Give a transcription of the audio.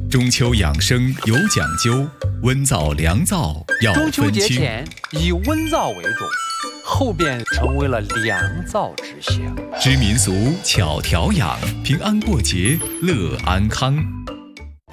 中秋养生有讲究，温燥凉燥要分清。 中秋节前以温燥为主，后边成为了凉燥之象。 知民俗巧调养，平安过节乐安康。